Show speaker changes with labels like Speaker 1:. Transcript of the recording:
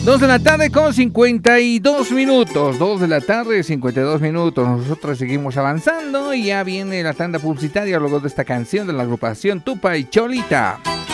Speaker 1: 2 de la tarde con 52 minutos. 2 de la tarde, 52 minutos. Nosotros seguimos avanzando y ya viene la tanda publicitaria luego de esta canción de la agrupación Tupa y Cholita.